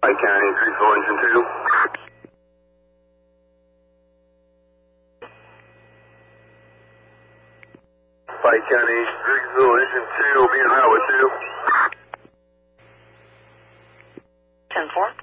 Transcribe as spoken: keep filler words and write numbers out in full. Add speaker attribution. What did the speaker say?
Speaker 1: Pike County, Greensville Engine two. Pike County, Greensville Engine two will be in Highway two.
Speaker 2: ten four.